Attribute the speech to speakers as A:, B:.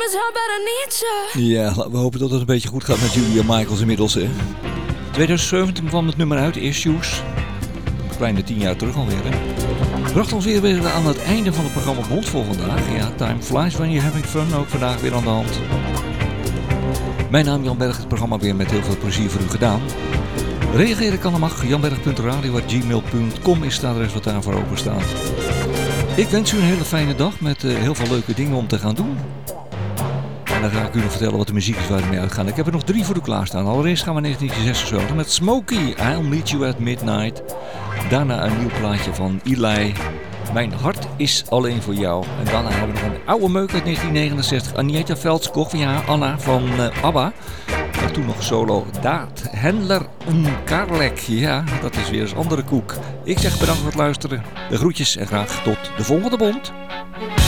A: 'cause I better need you.
B: Ja, laten we hopen dat het een beetje goed gaat met Julia Michaels inmiddels, hè. 2017 kwam het nummer uit, Issues. Een kleine 10 jaar terug alweer, hè. Bracht ons weer aan het einde van het programma Bond voor vandaag. Ja, time flies when you're having fun. Ook vandaag weer aan de hand. Mijn naam Jan Berg, het programma weer met heel veel plezier voor u gedaan. Reageren kan er mag. janberg.radio@gmail.com is het adres wat daarvoor open staat. Ik wens u een hele fijne dag met heel veel leuke dingen om te gaan doen. En dan ga ik u nog vertellen wat de muziek is waar we mee uitgaan. Ik heb er nog 3 voor u klaarstaan. Allereerst gaan we 1976 met Smokey, I'll Meet You at Midnight. Daarna een nieuw plaatje van Eli, Mijn hart is alleen voor jou. En daarna hebben we nog een oude meuk uit 1969. Agneta Veldskog, ja, Anna van ABBA. En toen nog solo Daat Hendler Karlek. Ja, dat is weer eens andere koek. Ik zeg bedankt voor het luisteren. De groetjes en graag tot de volgende Bond.